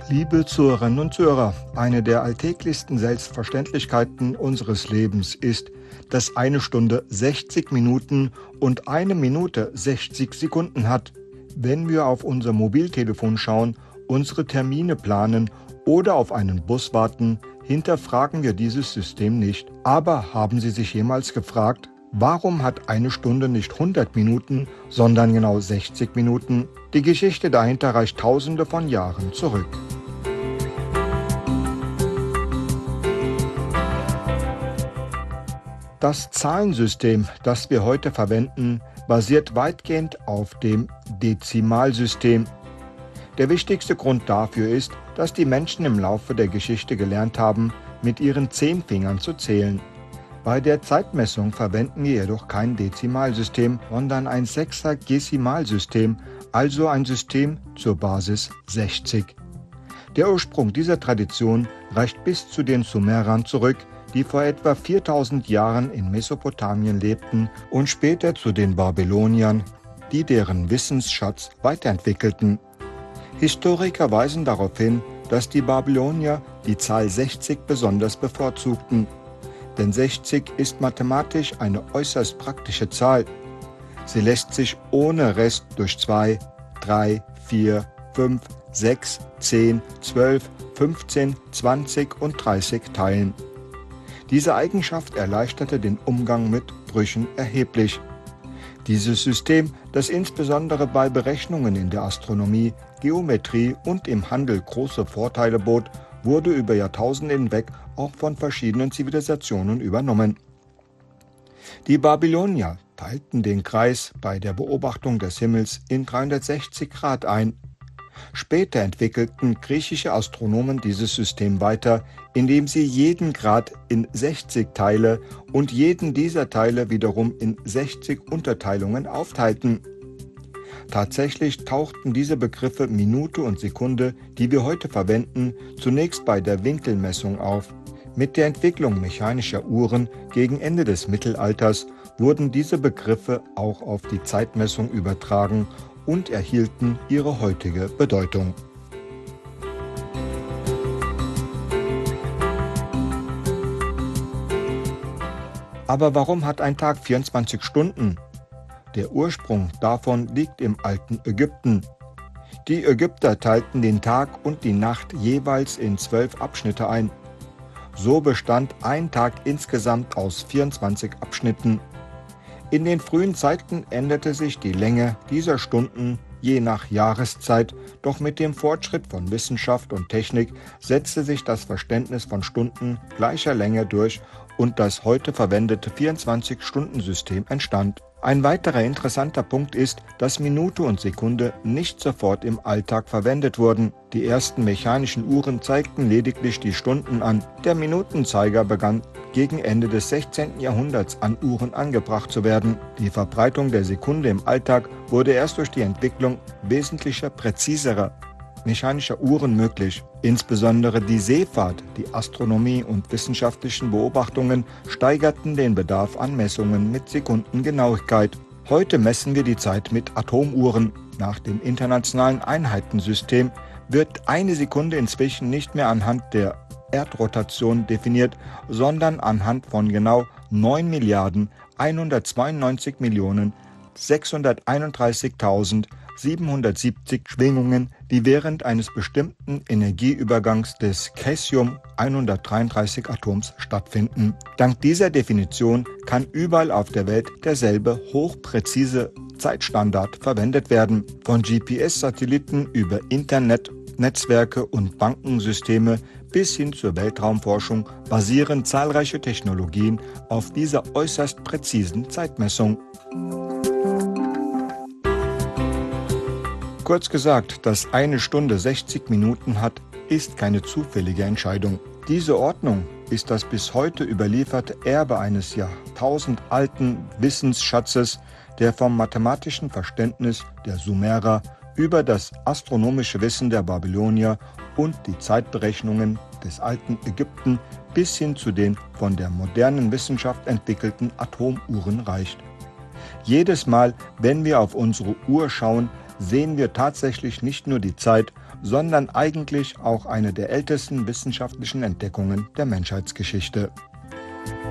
Liebe Zuhörerinnen und Zuhörer, eine der alltäglichsten Selbstverständlichkeiten unseres Lebens ist, dass eine Stunde 60 Minuten und eine Minute 60 Sekunden hat. Wenn wir auf unser Mobiltelefon schauen, unsere Termine planen oder auf einen Bus warten, hinterfragen wir dieses System nicht. Aber haben Sie sich jemals gefragt, warum hat eine Stunde nicht 100 Minuten, sondern genau 60 Minuten? Die Geschichte dahinter reicht Tausende von Jahren zurück. Das Zahlensystem, das wir heute verwenden, basiert weitgehend auf dem Dezimalsystem. Der wichtigste Grund dafür ist, dass die Menschen im Laufe der Geschichte gelernt haben, mit ihren 10 Fingern zu zählen. Bei der Zeitmessung verwenden wir jedoch kein Dezimalsystem, sondern ein Sechsagesimalsystem, also ein System zur Basis 60. Der Ursprung dieser Tradition reicht bis zu den Sumerern zurück, die vor etwa 4000 Jahren in Mesopotamien lebten, und später zu den Babyloniern, die deren Wissensschatz weiterentwickelten. Historiker weisen darauf hin, dass die Babylonier die Zahl 60 besonders bevorzugten. Denn 60 ist mathematisch eine äußerst praktische Zahl. Sie lässt sich ohne Rest durch 2, 3, 4, 5, 6, 10, 12, 15, 20 und 30 teilen. Diese Eigenschaft erleichterte den Umgang mit Brüchen erheblich. Dieses System, das insbesondere bei Berechnungen in der Astronomie, Geometrie und im Handel große Vorteile bot, wurde über Jahrtausende hinweg auch von verschiedenen Zivilisationen übernommen. Die Babylonier teilten den Kreis bei der Beobachtung des Himmels in 360 Grad ein. Später entwickelten griechische Astronomen dieses System weiter, indem sie jeden Grad in 60 Teile und jeden dieser Teile wiederum in 60 Unterteilungen aufteilten. Tatsächlich tauchten diese Begriffe Minute und Sekunde, die wir heute verwenden, zunächst bei der Winkelmessung auf. Mit der Entwicklung mechanischer Uhren gegen Ende des Mittelalters wurden diese Begriffe auch auf die Zeitmessung übertragen und erhielten ihre heutige Bedeutung. Aber warum hat ein Tag 24 Stunden? Der Ursprung davon liegt im alten Ägypten. Die Ägypter teilten den Tag und die Nacht jeweils in 12 Abschnitte ein. So bestand ein Tag insgesamt aus 24 Abschnitten. In den frühen Zeiten änderte sich die Länge dieser Stunden je nach Jahreszeit, doch mit dem Fortschritt von Wissenschaft und Technik setzte sich das Verständnis von Stunden gleicher Länge durch und das heute verwendete 24-Stunden-System entstand. Ein weiterer interessanter Punkt ist, dass Minute und Sekunde nicht sofort im Alltag verwendet wurden. Die ersten mechanischen Uhren zeigten lediglich die Stunden an. Der Minutenzeiger begann gegen Ende des 16. Jahrhunderts an Uhren angebracht zu werden. Die Verbreitung der Sekunde im Alltag wurde erst durch die Entwicklung wesentlicher, präziserer mechanischer Uhren möglich. Insbesondere die Seefahrt, die Astronomie und wissenschaftlichen Beobachtungen steigerten den Bedarf an Messungen mit Sekundengenauigkeit. Heute messen wir die Zeit mit Atomuhren. Nach dem internationalen Einheitensystem wird eine Sekunde inzwischen nicht mehr anhand der Erdrotation definiert, sondern anhand von genau 9.192.631.770 Schwingungen, die während eines bestimmten Energieübergangs des Caesium-133-Atoms stattfinden. Dank dieser Definition kann überall auf der Welt derselbe hochpräzise Zeitstandard verwendet werden. Von GPS-Satelliten über Internetnetzwerke und Bankensysteme bis hin zur Weltraumforschung basieren zahlreiche Technologien auf dieser äußerst präzisen Zeitmessung. Kurz gesagt, dass eine Stunde 60 Minuten hat, ist keine zufällige Entscheidung. Diese Ordnung ist das bis heute überlieferte Erbe eines jahrtausendalten Wissensschatzes, der vom mathematischen Verständnis der Sumerer über das astronomische Wissen der Babylonier und die Zeitberechnungen des alten Ägypten bis hin zu den von der modernen Wissenschaft entwickelten Atomuhren reicht. Jedes Mal, wenn wir auf unsere Uhr schauen, sehen wir tatsächlich nicht nur die Zeit, sondern eigentlich auch eine der ältesten wissenschaftlichen Entdeckungen der Menschheitsgeschichte.